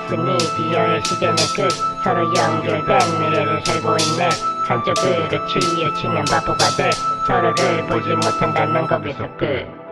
없으니 비어의 시대는 끝. 서로 연결된 미래를 살고 있네. 한쪽으로 취해 치면 바보가 돼. 서로를 보지 못한다면 거기서 끝.